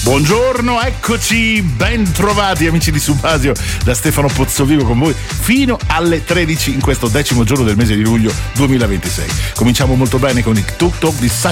Buongiorno, eccoci, ben trovati amici di Subasio, da Stefano Pozzovivo con voi fino alle 13 in questo 10° giorno del mese di luglio 2026. Cominciamo molto bene con il Tuk Tuk di